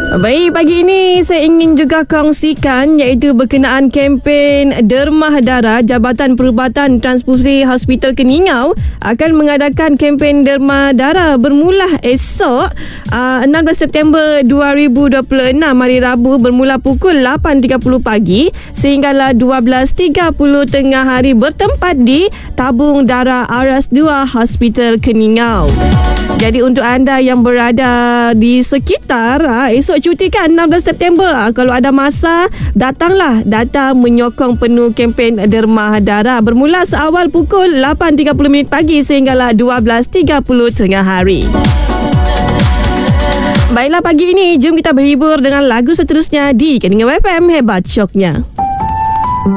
Baik, pagi ini saya ingin juga kongsikan iaitu berkenaan kempen Dermah Darah. Jabatan Perubatan Transfusi Hospital Keningau akan mengadakan kempen Dermah Darah bermula esok 16 September 2026 hari Rabu bermula pukul 8.30 pagi sehinggalah 12.30 tengah hari bertempat di Tabung Darah Aras 2 Hospital Keningau. Jadi untuk anda yang berada di sekitar esok cuti kan 16 September, kalau ada masa datang menyokong penuh kempen Dermah Darah bermula seawal pukul 8.30 pagi sehinggalah 12.30 tengah hari. Baiklah, pagi ini jom kita berhibur dengan lagu seterusnya di Keningau FM Hebat Syoknya.